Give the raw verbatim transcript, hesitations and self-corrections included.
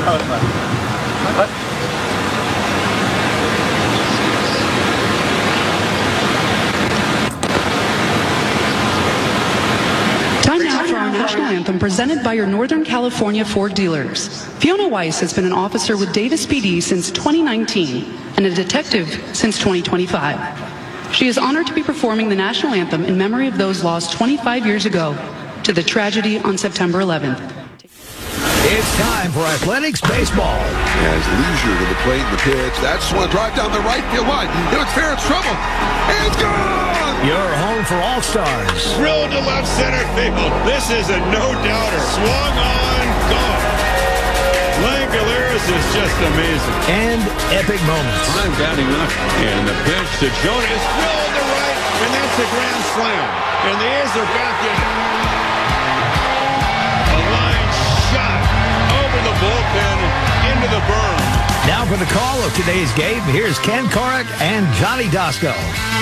Time now for our national anthem presented by your Northern California Ford dealers. Fiona Weiss has been an officer with Davis P D since twenty nineteen and a detective since twenty twenty-five. She is honored to be performing the national anthem in memory of those lost twenty-five years ago to the tragedy on September eleventh. It's time for Athletics Baseball. Has leisure to the plate and the pitch. That's one drive down the right field line. It was fair, it's trouble. And it's gone! Your home for All-Stars. Drilled to left center field. This is a no-doubter. Swung on, gone. Langoliers is just amazing. And epic moments. I'm batting up. And the pitch to Jonas. Drilled to right. And that's a grand slam. And the A's are back in. A line shot over the bullpen into the berm. Now for the call of today's game, here's Ken Korach and Johnny Dosko.